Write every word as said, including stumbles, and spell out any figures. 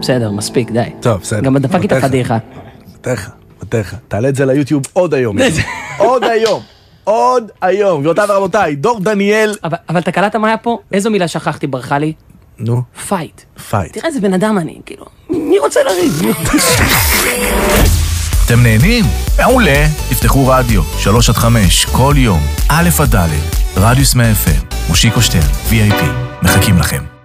בסדר, מספיק, די. טוב, בסדר. גם דפק איתה פדיחה. מתך, מתך. תעלה את זה ליוטיוב עוד היום. עוד היום. עוד היום. גבירותיי ורבותיי, דור דניאל. אבל אתה קלטת מה היה פה? איזו מילה שכחתי, ברכה לי? נו. פייט. פייט. תראה איזה בן אדם אני, כאילו. מי רוצה לריב? אתם נהנים? מעולה. תפתחו רדיו, שלוש עד חמש, כל יום. א' עד ד', רדיוס מאה אף אם, מושיקו שטרן, וי איי פי. מחכים לכם.